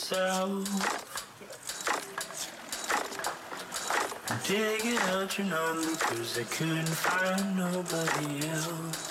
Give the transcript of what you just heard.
myself. Digging out your number 'cause I couldn't find nobody else.